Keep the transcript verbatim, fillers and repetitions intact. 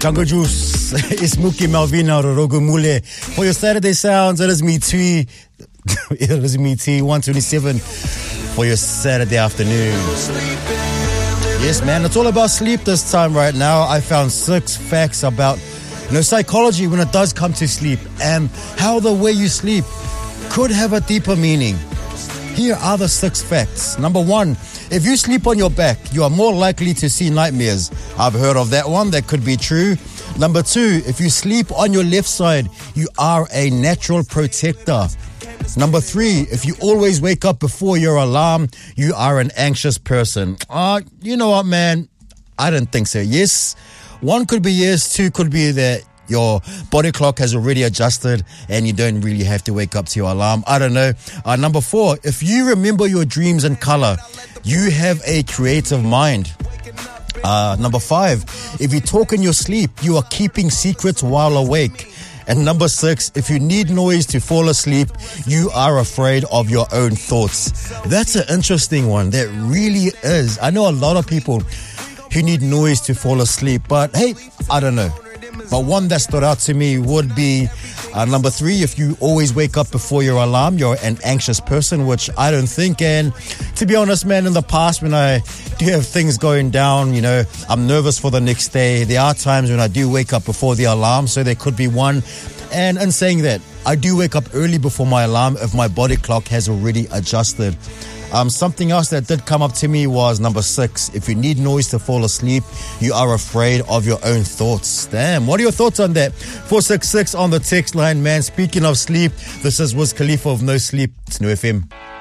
Jungle Juice, it's Mookie Malvina Rogumule. For your Saturday sounds, it is me T. It is me T, one twenty-seven for your Saturday afternoon. Yes, man, it's all about sleep this time right now. I found six facts about, you know, psychology when it does come to sleep and how the way you sleep could have a deeper meaning. Here are the six facts. Number one, if you sleep on your back, you are more likely to see nightmares. I've heard of that one. That could be true. Number two, if you sleep on your left side, you are a natural protector. Number three, if you always wake up before your alarm, you are an anxious person. Uh, you know what, man? I don't think so. Yes, one could be yes, two could be that your body clock has already adjusted and you don't really have to wake up to your alarm. I don't know. Uh, number four, if you remember your dreams in color, you have a creative mind. Uh, number five, if you talk in your sleep, you are keeping secrets while awake. And number six, if you need noise to fall asleep, you are afraid of your own thoughts. That's an interesting one. That really is. I know a lot of people who need noise to fall asleep, but hey, I don't know. But one that stood out to me would be uh, number three, if you always wake up before your alarm, you're an anxious person, which I don't think. And to be honest, man, in the past when I do have things going down, you know, I'm nervous for the next day. There are times when I do wake up before the alarm, so there could be one. And in saying that, I do wake up early before my alarm if my body clock has already adjusted. Um, something else that did come up to me was number six. If you need noise to fall asleep, you are afraid of your own thoughts. Damn, what are your thoughts on that? four six six on the text line, man. Speaking of sleep, this is Wiz Khalifa of No Sleep. It's New F M.